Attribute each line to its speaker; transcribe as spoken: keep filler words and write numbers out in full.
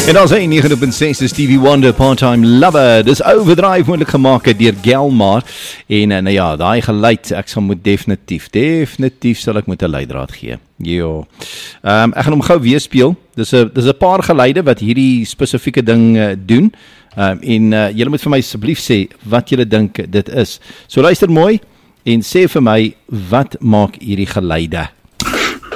Speaker 1: En dan sy nege punt ses is Stevie Wonder, Part-Time Lover. Dis Overdrive moontlik gemaak deur Gelmar. En nou ja, daai geluid, ek sal moet definitief, definitief sal ek moet 'n leidraad gee. Jo. Um, ek gaan hom gou weer speel. Dis 'n dis 'n paar geluide wat hierdie spesifieke ding uh, doen. Um, en uh, julle moet vir my asseblief sê wat julle dink dit is. So luister mooi en sê vir my wat maak hierdie geluide.